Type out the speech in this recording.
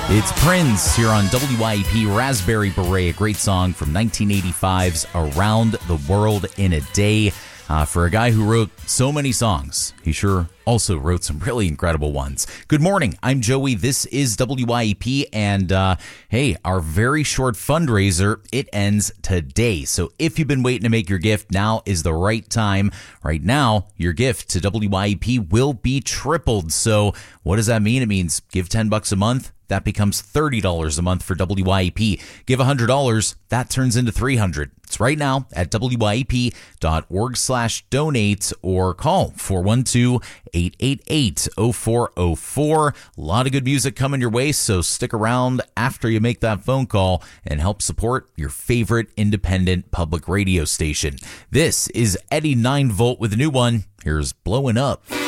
It's Prince here on WYEP Raspberry Beret, a great song from 1985's Around the World in a Day. For a guy who wrote so many songs, he sure also wrote some really incredible ones. Good morning, I'm Joey, this is WYEP, and hey, our very short fundraiser, it ends today. So if you've been waiting to make your gift, now is the right time. Right now, your gift to WYEP will be tripled. So what does that mean? It means give $10 a month. That becomes $30 a month for WYEP. Give $100, that turns into $300. It's right now at WYEP.org/donate or call 412-888-0404. A lot of good music coming your way, so stick around after you make that phone call and help support your favorite independent public radio station. This is Eddie 9 Volt with a new one. Here's Blowing Up.